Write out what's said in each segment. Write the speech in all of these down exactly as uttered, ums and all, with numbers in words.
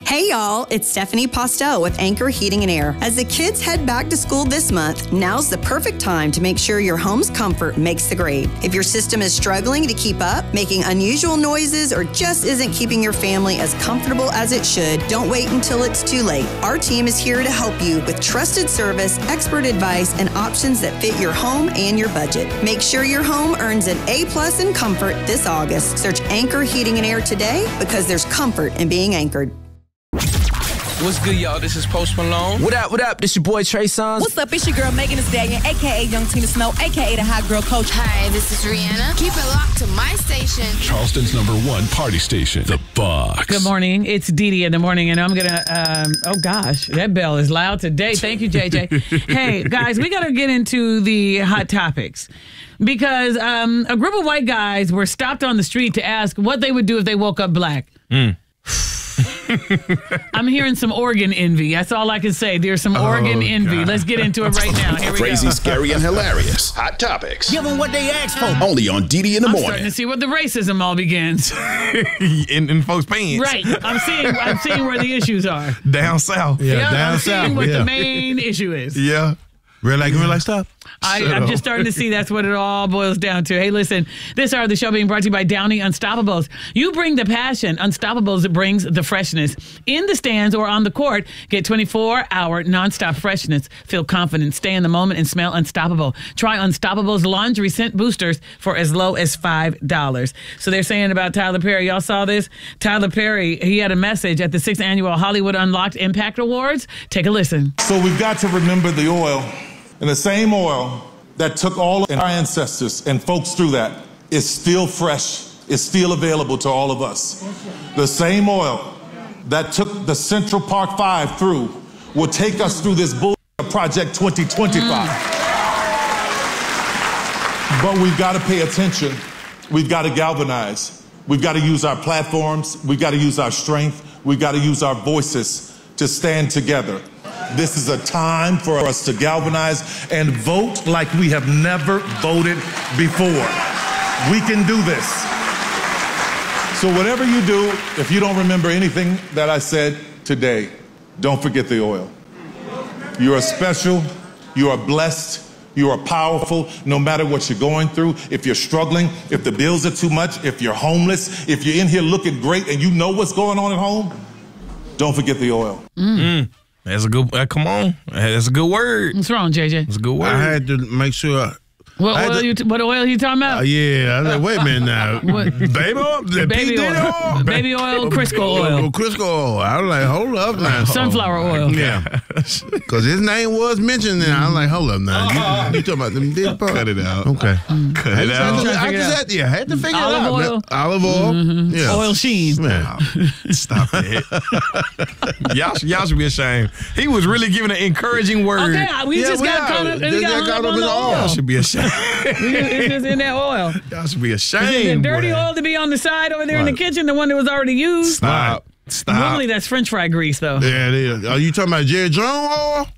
Hey y'all, it's Stephanie Postel with Anchor Heating and Air. As the kids head back to school this month, now's the perfect time to make sure your home's comfort makes the grade. If your system is struggling to keep up, making unusual noises, or just isn't keeping your family as comfortable as it should, don't wait until it's too late. Our team is here to help you with trusted service, expert advice, and options that fit your home and your budget. Make sure your home earns an A plus in comfort this August. Search Anchor Heating and Air today because there's comfort in being anchored. What's good, y'all? This is Post Malone. What up, what up? This your boy, Trey Songz. What's up? It's your girl, Megan Thee Stallion, a k a. Young Tina Snow, a k a the Hot Girl Coach. Hi, this is Rihanna. Keep it locked to my station. Charleston's number one party station, The Box. Good morning. It's Dee Dee in the morning, and I'm going to, um, oh gosh, that bell is loud today. Thank you, J J. Hey, guys, we got to get into the hot topics. Because um, a group of white guys were stopped on the street to ask what they would do if they woke up black. Mm. I'm hearing some organ envy. That's all I can say. There's some organ oh, envy. God. Let's get into it right now. Here we Crazy, go. scary, and hilarious. Hot topics. Give them what they asked for. Only on Dee Dee in the I'm morning. starting to see what the racism all begins. in, in folks' pants. Right. I'm seeing I'm seeing where the issues are. Down south. Yeah, Yeah, down I'm south. seeing what yeah. the main issue is. Yeah. Real like real like stuff. I, I'm just starting to see that's what it all boils down to. Hey, listen, this hour of the show being brought to you by Downy Unstoppables. You bring the passion. Unstoppables brings the freshness. In the stands or on the court, get twenty-four hour nonstop freshness. Feel confident, stay in the moment, and smell unstoppable. Try Unstoppables laundry scent boosters for as low as five dollars. So they're saying about Tyler Perry. Y'all saw this? Tyler Perry, he had a message at the sixth Annual Hollywood Unlocked Impact Awards. Take a listen. So we've got to remember the oil. And the same oil that took all of our ancestors and folks through that is still fresh, is still available to all of us. The same oil that took the Central Park Five through will take us through this bull Project twenty twenty-five. But we've got to pay attention. We've got to galvanize. We've got to use our platforms. We've got to use our strength. We've got to use our voices to stand together. This is a time for us to galvanize and vote like we have never voted before. We can do this. So whatever you do, if you don't remember anything that I said today, don't forget the oil. You are special. You are blessed. You are powerful no matter what you're going through. If you're struggling, if the bills are too much, if you're homeless, if you're in here looking great and you know what's going on at home, don't forget the oil. Mm. Mm. That's a good, uh, come on. That's a good word. What's wrong, J J? That's a good word. I had to make sure. What I had oil, to, you t- what oil you talking about? Uh, yeah, I said, wait a minute now. What? Baby oil? The Baby oil. oil? Baby oil, Crisco oil. Oh, Crisco oil. I was like, hold up now. Sunflower oil. Yeah. Because his name was mentioned, and I was like, hold up now. You, you talking about them did Cut it out. Okay. Mm. Cut it I out. just, I just had to, yeah, I had to figure Olive it out. oil. Olive oil. Mm-hmm. Yeah. Oil sheen. Man. Stop it. y'all, y'all should be ashamed. He was really giving an encouraging word. Okay, we Yeah, just we got are. caught up, Just we got got hung caught up up on in the the oil. oil. Y'all should be ashamed. It's just in that oil. Y'all should be Is ashamed. the dirty boy. oil to be on the side over there in the Right. kitchen, the one that was already used? Stop. Stop. Normally that's French fry grease, though. Yeah, it is. Are you talking about Jerry Jones oil?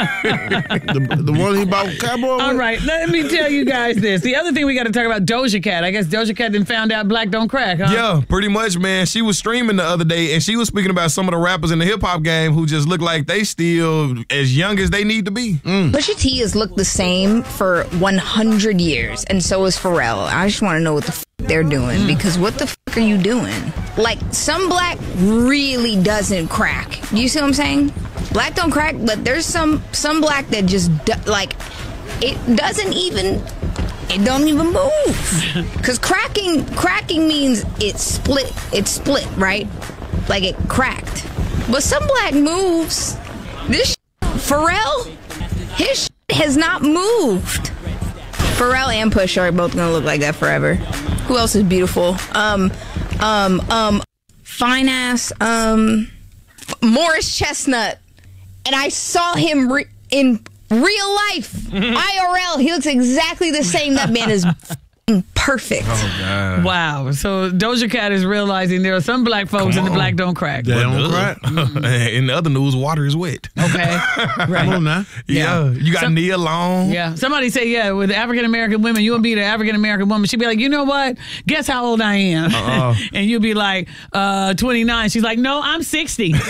the, the one he bought cowboy oil? All right, let me tell you guys this. The other thing we got to talk about, Doja Cat. I guess Doja Cat done found out black don't crack, huh? Yeah, pretty much, man. She was streaming the other day, and she was speaking about some of the rappers in the hip-hop game who just look like they still as young as they need to be. Mm. Pusha T has looked the same for one hundred years, and so is Pharrell. I just want to know what the f- they're doing, because what the f- are you doing? Like, some black really doesn't crack. You see what I'm saying? Black don't crack, but there's some some black that just, do, like, it doesn't even, it don't even move. Because cracking, cracking means it split, it split, right? Like it cracked. But some black moves, this sh- Pharrell, his sh- has not moved. Pharrell and Pusha are both gonna look like that forever. Who else is beautiful? Um, um, um, fine ass, um, Morris Chestnut. And I saw him re- in real life, I R L. He looks exactly the same. That man is f***ing perfect. Oh, God. Wow. So Doja Cat is realizing there are some black folks and the black don't crack. They don't crack. In the other news, water is wet. Okay. Right. Come on now. Yeah. Yeah. You got Some- Nia Long. Yeah. Somebody say, yeah, with African American women, you would be the African American woman. She'd be like, you know what? Guess how old I am? Uh-uh. And you'd be like, uh, twenty-nine. She's like, no, I'm sixty.